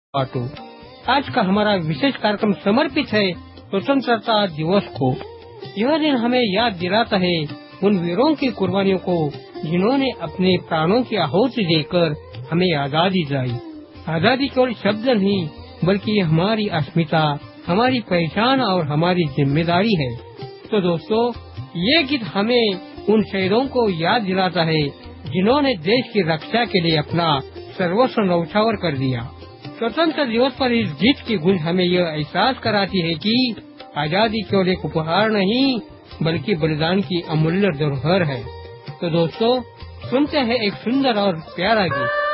बाटो। आज का हमारा विशेष कार्यक्रम समर्पित है स्वतंत्रता दिवस को। यह दिन हमें याद दिलाता है उन वीरों की कुर्बानियों को जिन्होंने अपने प्राणों की आहुति देकर हमें आजादी दिलाई। आजादी केवल शब्द नहीं बल्कि ये हमारी अस्मिता, हमारी पहचान और हमारी जिम्मेदारी है। तो दोस्तों, ये गीत हमें उन शहीदों को याद दिलाता है जिन्होंने देश की रक्षा के लिए अपना सर्वस्व न्यौछावर कर दिया। स्वतंत्रता दिवस पर इस गीत की गूंज हमें यह एहसास कराती है कि आजादी केवल एक उपहार नहीं बल्कि बलिदान की अमूल्य धरोहर है। तो दोस्तों, सुनते हैं एक सुंदर और प्यारा गीत।